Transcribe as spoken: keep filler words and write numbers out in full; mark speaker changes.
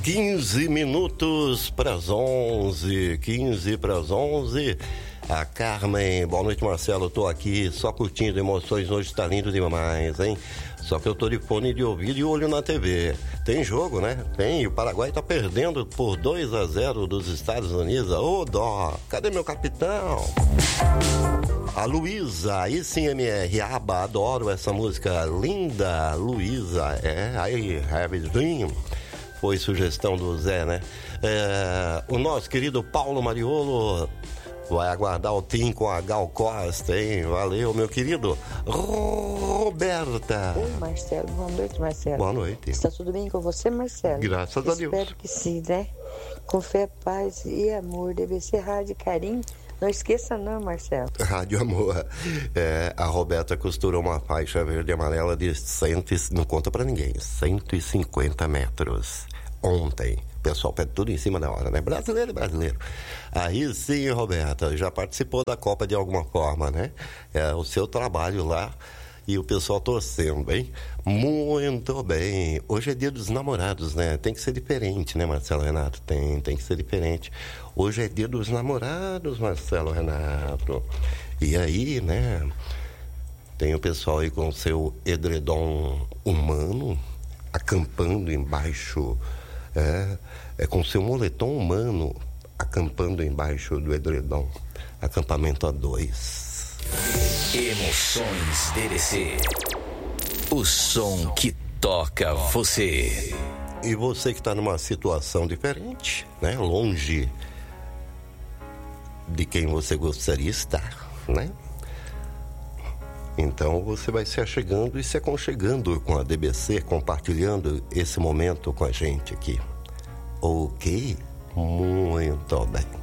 Speaker 1: quinze minutos para as onze, quinze para as onze. A Carmen, boa noite, Marcelo. Eu tô aqui só curtindo emoções, hoje tá lindo demais, hein? Só que eu tô de fone de ouvido e olho na T V. Tem jogo, né? Tem, o Paraguai tá perdendo por dois a zero dos Estados Unidos. Ô, oh, dó, cadê meu capitão? A Luísa, aí sim, M R, aba, adoro essa música linda, Luísa, é, I Have a Dream. Foi sugestão do Zé, né? É, o nosso querido Paulo Mariolo vai aguardar o Tim com a Gal Costa, hein? Valeu, meu querido. Roberta.
Speaker 2: Oi, Marcelo. Boa noite, Marcelo.
Speaker 1: Boa noite.
Speaker 2: Está tudo bem com você, Marcelo?
Speaker 1: Graças a Deus.
Speaker 2: Espero que sim, né? Com fé, paz e amor. Deve ser Rádio Carinho. Não esqueça não, Marcelo.
Speaker 1: Rádio Amor. É, a Roberta costurou uma faixa verde e amarela de cem, não conta pra ninguém, cento e cinquenta metros. Ontem. O pessoal pede tudo em cima da hora, né? Brasileiro, brasileiro. Aí sim, Roberta, já participou da Copa de alguma forma, né? É o seu trabalho lá e o pessoal torcendo, hein? Muito bem. Hoje é dia dos namorados, né? Tem que ser diferente, né, Marcelo Renato? Tem, tem que ser diferente. Hoje é dia dos namorados, Marcelo Renato. E aí, né? Tem o pessoal aí com o seu edredom humano, acampando embaixo... É, é com seu moletom humano acampando embaixo do edredom. Acampamento a dois.
Speaker 3: Emoções D D C. O som que toca você.
Speaker 1: E você que está numa situação diferente, né? Longe de quem você gostaria de estar, né? Então você vai se achegando e se aconchegando com a D B C, compartilhando esse momento com a gente aqui. Ok? Muito bem.